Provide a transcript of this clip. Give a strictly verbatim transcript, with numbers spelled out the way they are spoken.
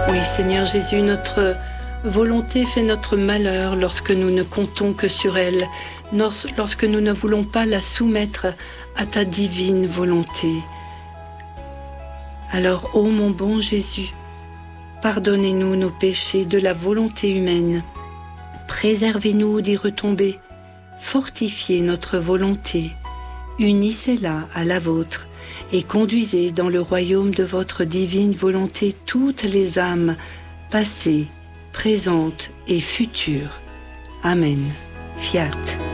Oui, Seigneur Jésus, notre volonté fait notre malheur lorsque nous ne comptons que sur elle, lorsque nous ne voulons pas la soumettre à ta divine volonté. Alors, ô mon bon Jésus, pardonnez-nous nos péchés de la volonté humaine, préservez-nous d'y retomber, fortifiez notre volonté, unissez-la à la vôtre et conduisez dans le royaume de votre divine volonté toutes les âmes passées, présentes et futures. Amen. Fiat.